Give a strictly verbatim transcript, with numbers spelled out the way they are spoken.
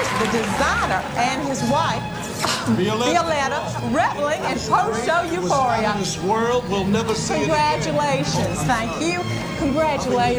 the designer, and his wife, Violetta, Violetta, reveling in post-show euphoria. This world will never see it again. Congratulations. Thank you. Congratulations.